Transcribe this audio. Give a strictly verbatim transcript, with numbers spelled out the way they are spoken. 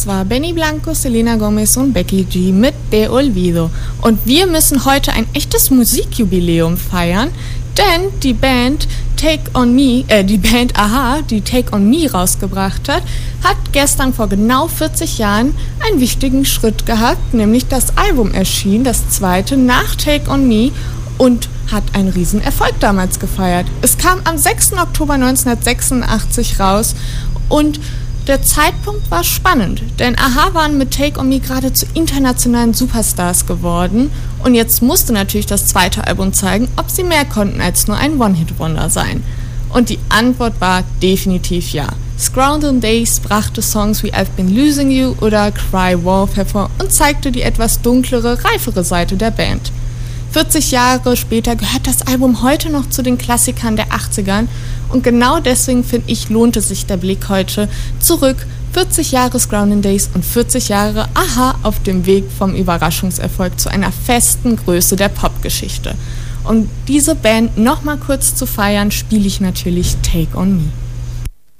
Das war Benny Blanco, Selena Gomez und Becky G mit De Olvido. Und wir müssen heute ein echtes Musikjubiläum feiern, denn die Band Take On Me, äh, die Band a-ha, die Take On Me rausgebracht hat, hat gestern vor genau vierzig Jahren einen wichtigen Schritt gehabt, nämlich das Album erschien, das zweite nach Take On Me, und hat einen riesen Erfolg damals gefeiert. Es kam am sechsten Oktober neunzehnhundertsechsundachtzig raus und der Zeitpunkt war spannend, denn a-ha waren mit Take On Me gerade zu internationalen Superstars geworden und jetzt musste natürlich das zweite Album zeigen, ob sie mehr konnten als nur ein One-Hit-Wonder sein. Und die Antwort war definitiv ja. Scrounging Days brachte Songs wie I've Been Losing You oder Cry Wolf hervor und zeigte die etwas dunklere, reifere Seite der Band. vierzig Jahre später gehört das Album heute noch zu den Klassikern der achtzigern und genau deswegen, finde ich, lohnt es sich der Blick heute zurück. vierzig Jahre Scrounging Days und vierzig Jahre a-ha auf dem Weg vom Überraschungserfolg zu einer festen Größe der Popgeschichte. Um diese Band nochmal kurz zu feiern, spiele ich natürlich Take On Me.